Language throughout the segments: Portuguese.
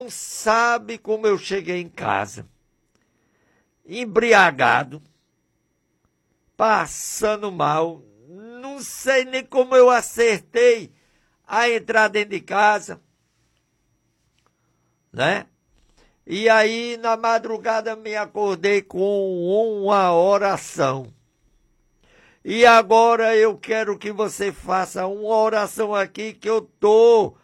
sabe como eu cheguei em casa, embriagado, passando mal, não sei nem como eu acertei a entrar dentro de casa, né? E aí, na madrugada, me acordei com uma oração. E agora eu quero que você faça uma oração aqui que eu estou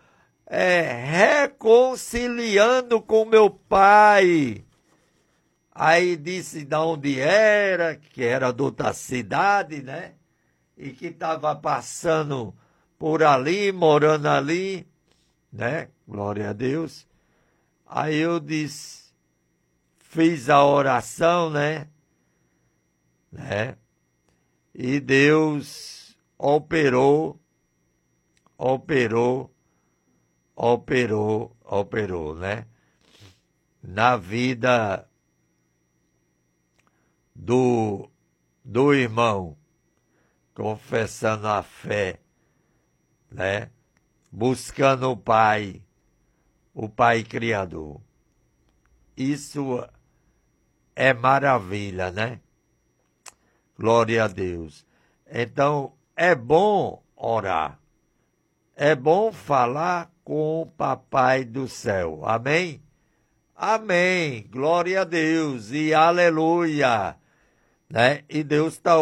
reconciliando com meu pai. Aí disse de onde era, que era de outra cidade, né? E que estava passando por ali, morando ali, né? Glória a Deus. Aí eu disse, fiz a oração, né? E Deus operou, né? Na vida do irmão, confessando a fé, né? Buscando o Pai Criador. Isso é maravilha, né? Glória a Deus. Então, é bom orar. É bom falar com o Papai do céu. Amém? Amém. Glória a Deus e aleluia. Né? E Deus está